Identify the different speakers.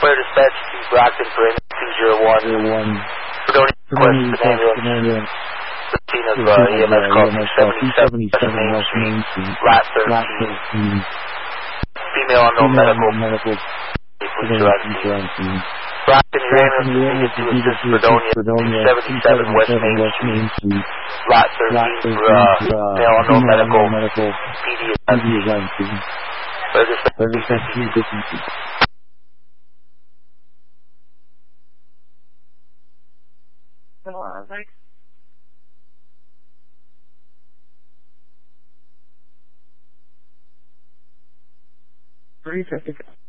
Speaker 1: Fire dispatch to Brockton for ambulance 201. Fredonia request an ambulance. 15 of EMS call 277 West Main Street, lot 13. Female unknown medical. Brockton, your ambulance is needed to assist Fredonia 277 West Main Street, lot 13 for male unknown medical. PD is on scene. Fire dispatch 250.
Speaker 2: Like 350.